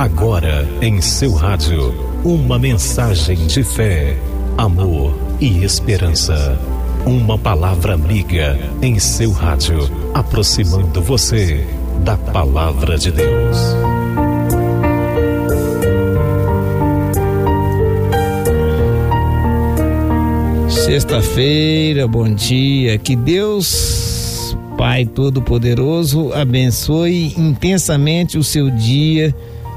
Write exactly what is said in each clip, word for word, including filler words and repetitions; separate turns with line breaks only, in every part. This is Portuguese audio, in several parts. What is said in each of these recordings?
Agora em seu rádio, uma mensagem de fé, amor e esperança. Uma palavra amiga em seu rádio, aproximando você da palavra de Deus.
Sexta-feira, bom dia, que Deus, Pai Todo-Poderoso, abençoe intensamente o seu dia,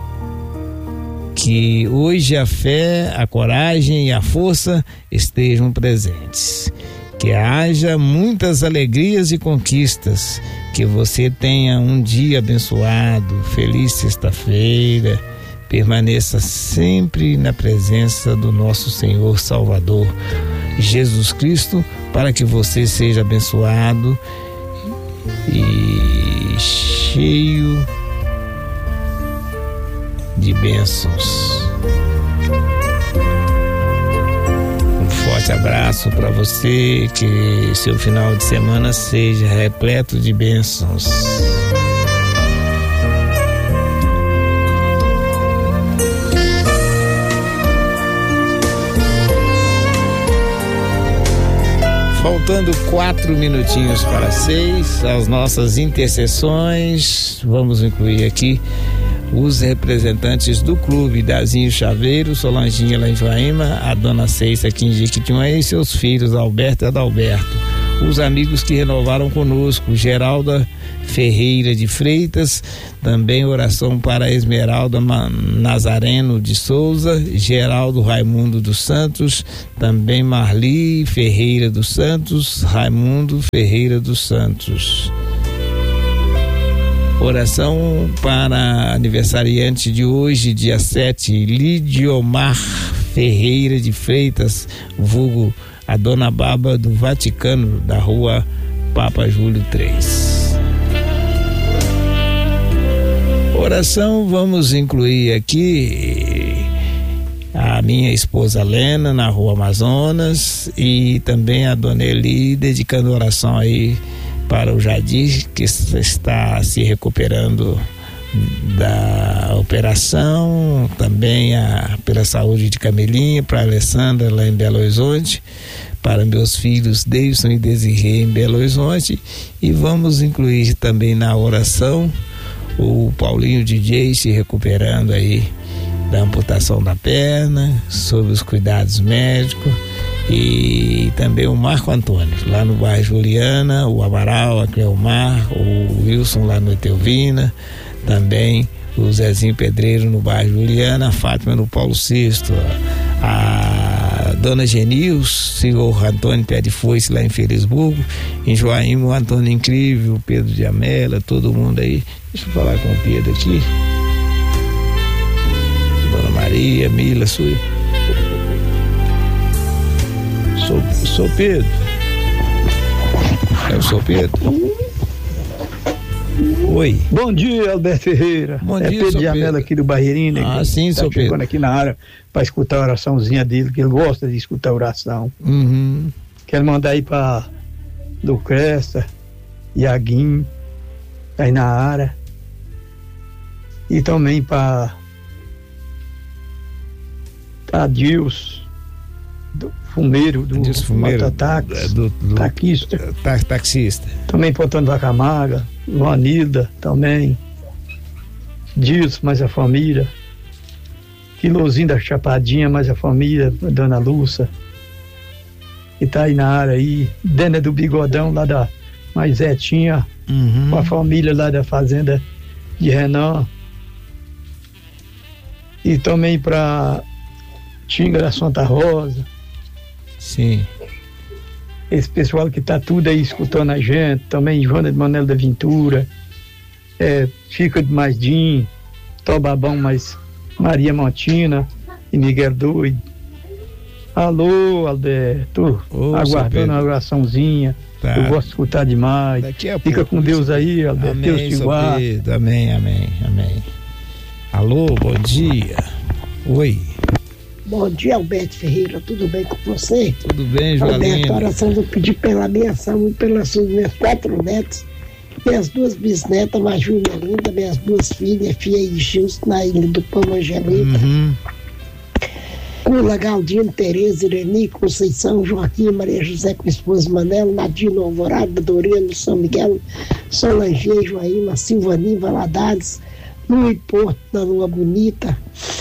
que hoje a fé, a coragem e a força estejam presentes, que haja muitas alegrias e conquistas, que você tenha um dia abençoado, feliz sexta-feira, permaneça sempre na presença do nosso Senhor Salvador Jesus Cristo, para que você seja abençoado e cheio de bênçãos. Um forte abraço para você, que seu final de semana seja repleto de bênçãos. Faltando quatro minutinhos para seis, as nossas intercessões, vamos incluir aqui os representantes do clube, Dazinho Chaveiro, Solanginha lá em Joaíma, a dona Ceissa aqui em Jequitinhonha e seus filhos, Alberto e Adalberto. Os amigos que renovaram conosco, Geralda Ferreira de Freitas, também oração para Esmeralda Nazareno de Souza, Geraldo Raimundo dos Santos, também Marli Ferreira dos Santos, Raimundo Ferreira dos Santos. Oração para aniversariante de hoje, dia sete, Lidiomar Ferreira de Freitas, vulgo a Dona Baba do Vaticano, da rua Papa Júlio três. Oração, vamos incluir aqui a minha esposa Lena, na rua Amazonas, e também a Dona Eli, dedicando oração aí para o Jadir, que está se recuperando da operação, também a, pela saúde de Camelinha, para a Alessandra lá em Belo Horizonte, para meus filhos Deilson e Desirê em Belo Horizonte, e vamos incluir também na oração o Paulinho D J se recuperando aí da amputação da perna, sob os cuidados médicos, e também o Marco Antônio lá no bairro Juliana, o Amaral, a Cleomar, o Wilson lá no Etelvina, também o Zezinho Pedreiro no bairro Juliana, a Fátima no Paulo sexto, a Dona Genil, senhor Antônio Pé de Foice lá em Felisburgo, em Joaíma o Antônio Incrível, o Pedro de Amela, todo mundo aí. Deixa eu falar com o Pedro aqui. Dona Maria, Mila, sou eu. Sou, sou Pedro. Eu sou Pedro. Oi.
Bom dia, Alberto Ferreira.
Bom
é
dia,
Pedro de Amela
Pedro.
aqui do Barreirinha.
Ah,
que
sim,
tá
sou
chegando
Pedro.
aqui na área para escutar a oraçãozinha dele, que ele gosta de escutar a oração.
Uhum.
Quero mandar aí para Lucresta, Iaguinho, aí na área. E também para Adilson, do Fumeiro, do Mototáxi,
do, do
taxista.
Ta, taxista.
Também para Antônio Vacamaga, Vanilda também, Dilson, mais a família, Quilozinho da Chapadinha, mais a família, a Dona Lúcia, que tá aí na área aí, Dena do Bigodão, lá da mais Zetinha,
uhum.
com a família lá da fazenda de Renan, e também para Tinga da Santa Rosa.
Sim.
Esse pessoal que tá tudo aí escutando a gente, também Joana de Manuel da Ventura, é, Fica de Maisdim, Tobabão mais Maria Montina e Miguel Doido. Alô, Alberto,
Ô,
aguardando a oraçãozinha.
Tá.
Eu gosto de escutar demais.
Daqui a
Fica
pouco.
com Deus aí, Alberto.
Amém,
Deus te guarde.
Pedro. Amém, amém, amém. Alô, bom dia. Oi.
Bom dia, Alberto Ferreira, tudo bem com você?
Tudo bem,
Alberto,
Joalinha?
a oração eu pedi pela minha saúde, pelas suas minhas quatro netos, minhas duas bisnetas, Maju e Melinda, minhas duas filhas, Fia e Gilson, na Ilha do Pão, Angelita.
Uhum.
Cula, Galdino, Tereza, Ireni, Conceição, Joaquim, Maria José com esposa Manela, Nadino, Alvorada, Dorino, São Miguel, Solange, Joaíma, Silvaninho, Valadares, Lua e Porto, na Lua Bonita.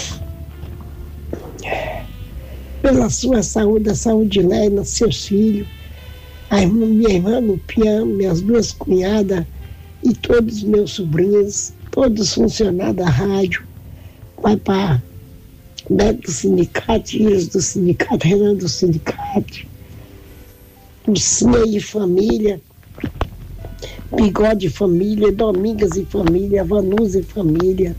Pela sua saúde, a saúde de Léina, seus filhos, a irmã, minha irmã Lupiano, minhas duas cunhadas e todos os meus sobrinhos, todos funcionários da rádio, vai para Beto do sindicato, Iris do sindicato, Renan do sindicato, Lucinha e família, Bigode e família, Domingas e família, Vanusa e família,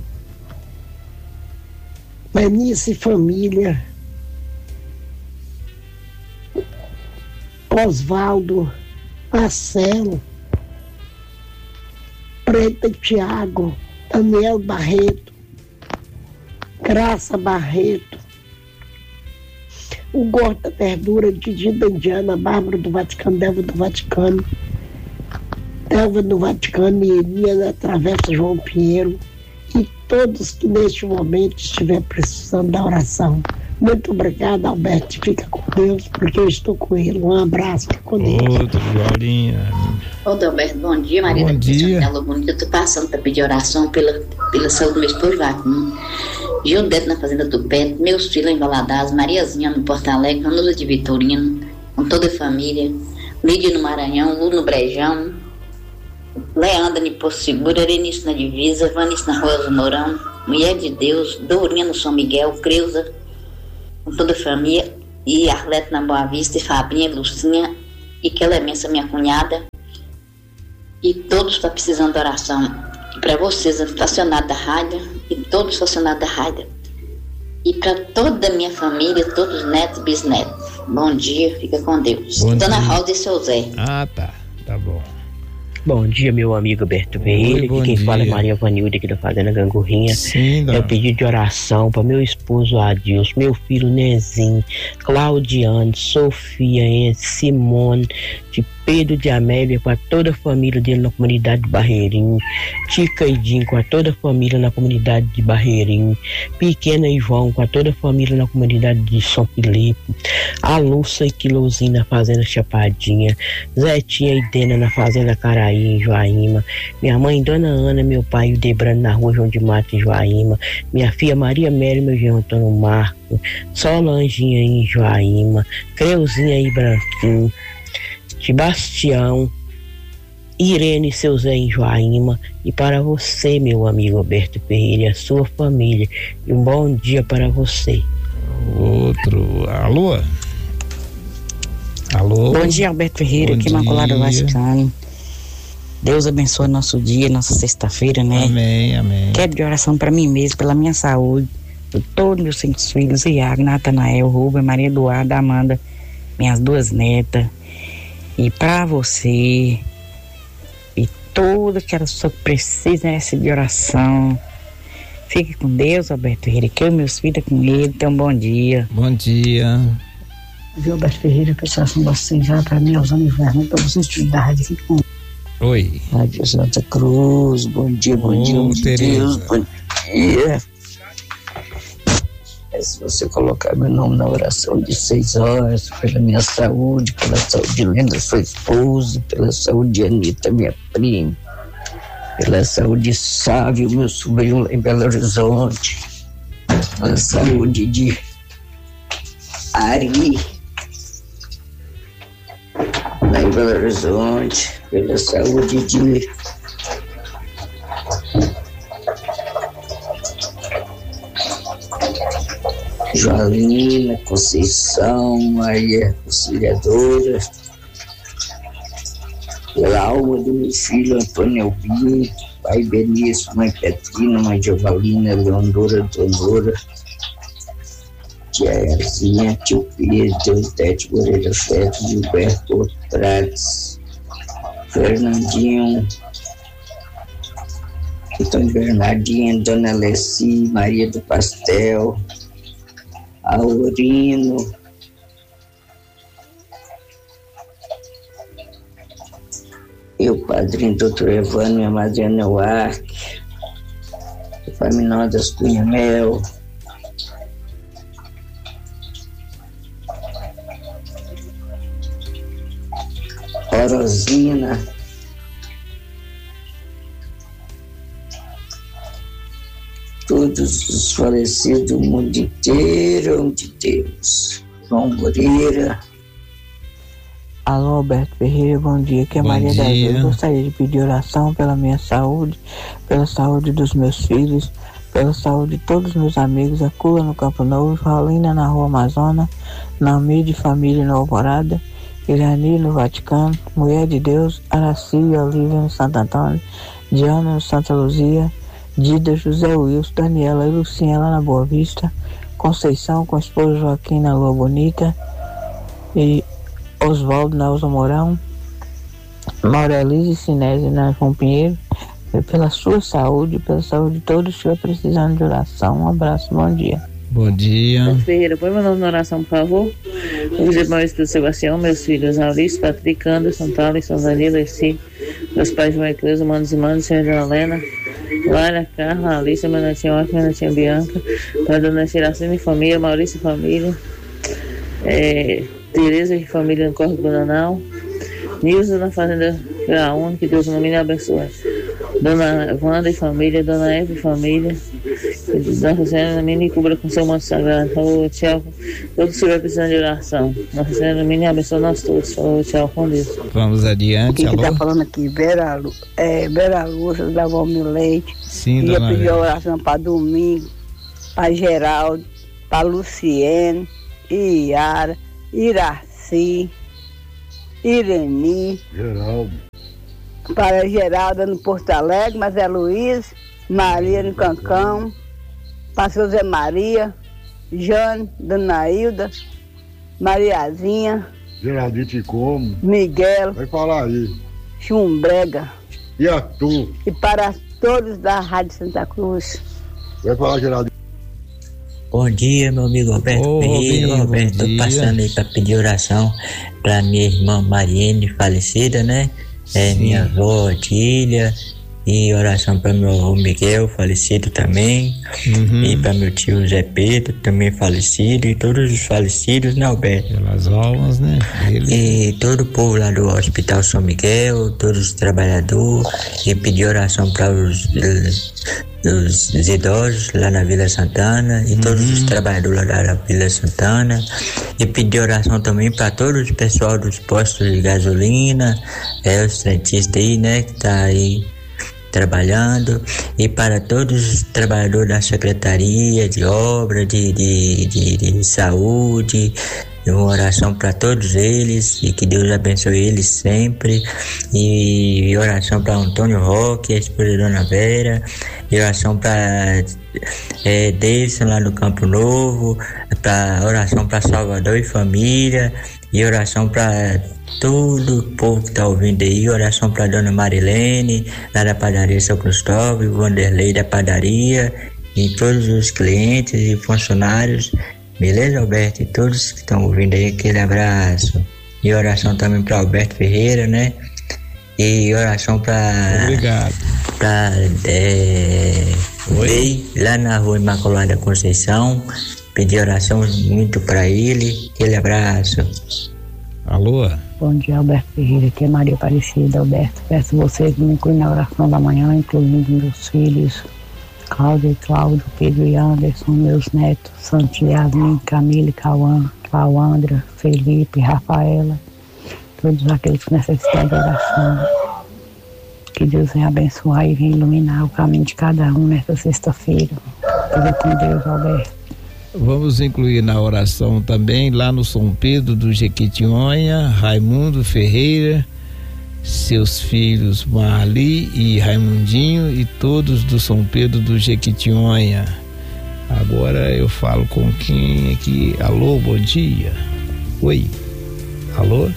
Manice e família, Osvaldo, Marcelo, Preta Tiago, Daniel Barreto, Graça Barreto, o Gordo da Verdura, Didi da Indiana, Bárbara do Vaticano, Delva do Vaticano, Delva do Vaticano e Elia da Travessa João Pinheiro, e todos que neste momento estiver precisando da oração. Muito obrigado, Alberto. Fica com Deus, porque eu estou com ele. Um abraço, fica com Deus.
Outro, Jolinha.
Ô, Alberto, bom dia, Maria.
Bom dia.
Eu estou passando para pedir oração pela, pela saúde do meu esposo Joaquim, Gildete na Fazenda do Pé, meus filhos em Valadares, Mariazinha no Porto Alegre, Vanusa de Vitorino, com toda a família, Lídia no Maranhão, Lu no Brejão, Leandra em Porto Seguro, Erenice na Divisa, Vanice na Rua do Mourão, Mulher de Deus, Dourinha no São Miguel, Creuza, com toda a família, e Arlete na Boa Vista, e Fabrinha, Lucinha, e Clemença, minha cunhada, e todos estão precisando de oração. E para vocês, estacionados da rádio, e todos estacionados da rádio. E para toda a minha família, todos os netos e bisnetos. Bom dia, fica com Deus.
Bom
Dona
dia.
Rosa e seu Zé.
Ah, tá. Tá bom.
Bom dia, meu amigo Berto Ferreira.
bom
Aqui quem
dia.
fala é Maria Vanilda, aqui da Fazenda Gangorrinha.
Sim,
É o pedido de oração para meu esposo Adilson, meu filho Nezinho, Claudiane, Sofia, Simone, de Pedro de Amélia, com a toda a família dele na comunidade de Barreirinho, Tica e Dinho, com a toda a família na comunidade de Barreirinho, Pequena e João, com a toda a família na comunidade de São Filipe, a Lúcia e Quilozinho na Fazenda Chapadinha, Zetinha e Dena na Fazenda Caraí, em Joaíma, minha mãe Dona Ana, meu pai o Debrando na Rua João de Mato, em Joaíma, minha filha Maria Mary, meu genro Antônio Marco, Solanginha em Joaíma, Creuzinha e Branquinho, Sebastião, Irene e seu Zé em Joaíma, e para você, meu amigo Alberto Ferreira, e a sua família, e um bom dia para você.
Outro. Alô? Alô?
Bom dia, Alberto Ferreira,
Bom
aqui Imaculado
dia.
Vaticano. Deus abençoe nosso dia, nossa sexta-feira, né?
Amém, amém.
Quero de oração para mim mesmo, pela minha saúde, por todos meus cinco filhos, Iago, Natanael, Rubem, Maria Eduarda, Amanda, minhas duas netas, e para você, e toda aquela pessoa que precisa de oração. Fique com Deus, Alberto Ferreira, que eu e meus filhos com ele. Então, bom dia.
Bom dia.
Viu, Alberto Ferreira, que eu só vocês já para mim, usando inverno, para vocês estudarem aqui com
Oi.
Rádio Santa Cruz, bom dia, bom
Ô,
dia, bom
Tereza.
Deus, bom dia. É, se você colocar meu nome na oração de seis horas, pela minha saúde, pela saúde de Lenda, sua esposa, pela saúde de Anitta, minha prima, pela saúde de Sávio, meu sobrinho lá em Belo Horizonte, pela saúde de Ari, lá em Belo Horizonte, pela saúde de Joalina, Conceição, Maria Auxiliadora, pela alma do meu filho Antônio Albino, pai Benício, mãe Petrina, mãe Giovalina, Leondora, Donora, tia Erzinha, tio Pedro, Tete Moreira Feto, Gilberto Prates, Fernandinho, Antônio Bernardinho, Dona Alessi, Maria do Pastel, Aurino, e o padrinho doutor Evandro, minha madrinha Neuarque, o Faminodas Cunhamel, Orosina, todos os falecidos do mundo inteiro de Deus. João Moreira.
Alô, Alberto Ferreira, bom dia. Aqui é
Bom
Maria
dia.
da Vila. Gostaria de pedir oração pela minha saúde, pela saúde dos meus filhos, pela saúde de todos os meus amigos, a Cula no Campo Novo, Raulina na Rua Amazônia, Naomi de Família na Alvorada, Irani no Vaticano, Mulher de Deus, Araci e Olívia no Santo Antônio, Diana no Santa Luzia, Dida, José Wilson, Daniela e Lucinha lá na Boa Vista, Conceição com o esposo Joaquim na Lua Bonita, e Oswaldo na Usa Mourão, Maurelize e Sinésio na João Pinheiro, pela sua saúde, pela saúde de todos que estiver precisando de oração. Um abraço, bom dia.
Bom dia.
Ferreira, põe meu nome na oração, por favor. Os irmãos do Sebastião, meus filhos Aurício, Patrick, Anderson, Thales, Danilo, Essi, meus pais João e Cleusa, manos e manos, senhora Dona Helena, Lara, Carla, Alice, minha netinha Ótima, minha netinha Bianca, para Dona Ciracina e família, Maurício e família, é, Tereza e família no Corpo do Bananal, Nilson na Fazenda Graúna, que Deus ilumine e abençoe. Dona Wanda e família, Dona Eva e família, que Nossa Senhora ilumine e cubra com seu manto sagrado. Falou, tchau. Todos que estiver precisando de oração. Nossa Senhora ilumine e abençoe nós todos. Falou, tchau, com Deus.
Vamos adiante,
Quem
alô?
que tá falando aqui? Vera, Lu- é, Vera Lúcia, da Valmir Leite.
Sim,
Ia
dona
pedir
Vera.
oração para domingo, para Geraldo, para Luciene, Iara, Iraci, Ireni,
Geraldo.
para Geralda no Porto Alegre, mas é Luiz, Maria no Cancão, para seu Zé Maria, Jane, Dona Hilda, Mariazinha,
Geraldite como?
Miguel,
Vai falar aí.
Chumbrega,
E a tu?
e para todos da Rádio Santa Cruz.
Vai falar, Geraldite.
Bom dia, meu amigo Roberto
Ô,
Ferreira.
Robinho,
Roberto,
bom
tô
dia.
passando aí para pedir oração para minha irmã Mariene, falecida, né? É,
Sim.
minha avó, Tília. E oração para meu avô Miguel, falecido também.
Uhum.
E para meu tio Zé Pedro, também falecido. E todos os falecidos, né, Alberto?
Pelas almas, né? Ele...
E todo o povo lá do Hospital São Miguel, todos os trabalhadores, e pedir oração para os, os, os idosos lá na Vila Santana, e todos os trabalhadores lá da Vila Santana, e pedir oração também para todo o pessoal dos postos de gasolina, é, os frentistas aí, né, que tá aí trabalhando, e para todos os trabalhadores da Secretaria de Obra, de, de, de, de Saúde, uma oração para todos eles, e que Deus abençoe eles sempre, e oração para Antônio Roque, a esposa da Dona Vera, e oração para é, Davidson lá no Campo Novo, pra, oração para Salvador e família, e oração para todo o povo que está ouvindo aí, oração para Dona Marilene, lá da padaria São Cristóvão, Vanderlei da padaria, e todos os clientes e funcionários, beleza, Alberto? E todos que estão ouvindo aí, aquele abraço. E oração também para Alberto Ferreira, né? E oração para...
Obrigado.
Para é, Rei, lá na Rua Imaculada Conceição, pedir oração muito para ele, aquele abraço.
Alô?
Bom dia, Alberto Ferreira, aqui é Maria Aparecida. Alberto, peço você que me inclui na oração da manhã, incluindo meus filhos, Cláudio e Cláudio, Pedro e Anderson, meus netos, Santi, Yasmin, Camila e Cauã, Cauandra, Felipe, Rafaela, todos aqueles que necessitam de oração. Que Deus venha abençoar e venha iluminar o caminho de cada um nesta sexta-feira. Fica com Deus, Alberto.
Vamos incluir na oração também, lá no São Pedro do Jequitinhonha, Raimundo Ferreira, seus filhos Marli e Raimundinho e todos do São Pedro do Jequitinhonha. Agora eu falo com quem aqui? Alô, bom dia. Oi. Alô?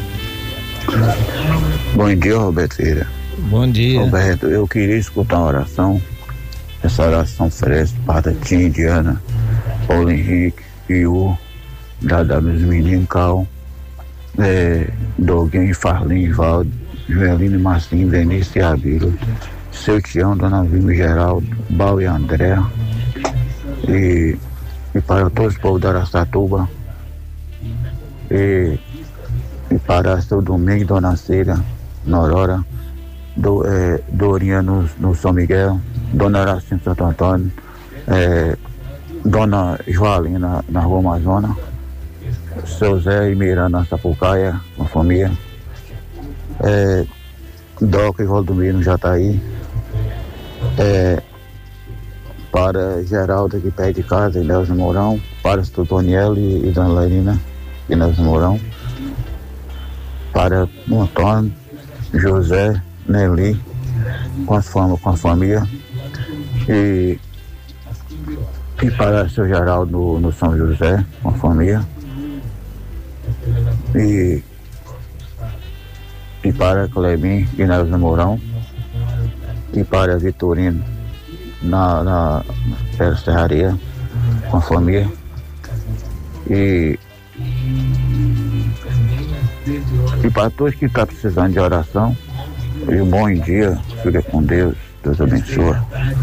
Bom dia, Roberto Ferreira.
Bom dia.
Roberto, eu queria escutar uma oração. Essa oração oferece para Tim, Diana, Paulo Henrique, Iu, Dada dos Meninos, Cal, é, Doguinho, Farlin, Valdo, Joelino e Marcinho, Denise e Abílio, seu Tião, Dona Vilma e Geraldo, Bal e André, e, e para todos os povos da Araçatuba, e, e para seu Domingo, Dona Cília, Norora, do, é, Dorinha no, no São Miguel, Dona Aracinha Santo Antônio, é, Dona Joalina na Rua Amazonas, seu Zé e Miranda na Sapucaia, com a família, é, Doca e Valdomiro no Jataí, é, para Geraldo aqui perto de casa, e Nelson Mourão, para o Toniel e, e Dona Larina e Nelson Mourão, para o Antônio, José, Nelly, com a, fama, com a família, e, e para seu Geraldo no, no São José, com a família, e, e para Clebinho e Nelson Mourão, e para Vitorino na, na, na Serraria, com a família, e E para todos que estão precisando de oração, e um bom dia, fica com Deus, Deus abençoe.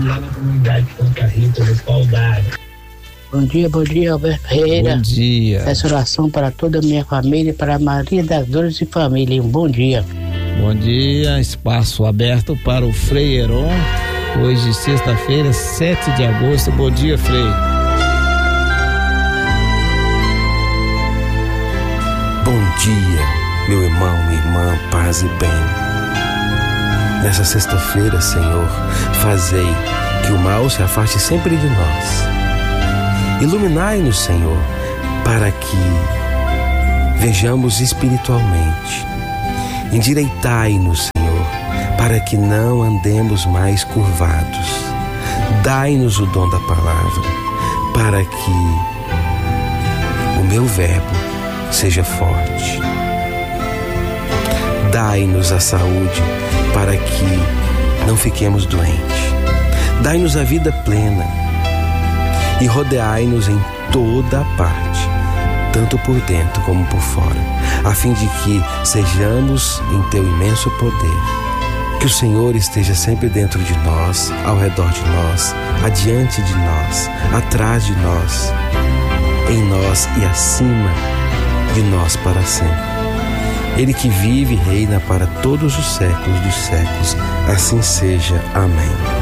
Bom dia, bom dia, Alberto Ferreira.
Bom dia.
Essa oração para toda a minha família, para a Maria das Dores e família. Um bom dia.
Bom dia, espaço aberto para o Frei Heron. Hoje, sexta-feira, sete de agosto. Bom dia, Frei.
Bom dia, meu irmão, minha irmã, paz e bem. Nessa sexta-feira, Senhor, fazei que o mal se afaste sempre de nós. Iluminai-nos, Senhor, para que vejamos espiritualmente. Endireitai-nos, Senhor, para que não andemos mais curvados. Dai-nos o dom da palavra, para que o meu verbo seja forte. Dai-nos a saúde para que não fiquemos doentes. Dai-nos a vida plena e rodeai-nos em toda a parte, tanto por dentro como por fora, a fim de que sejamos em teu imenso poder. Que o Senhor esteja sempre dentro de nós, ao redor de nós, adiante de nós, atrás de nós, em nós e acima de nós para sempre. Ele que vive e reina para todos os séculos dos séculos, assim seja. Amém.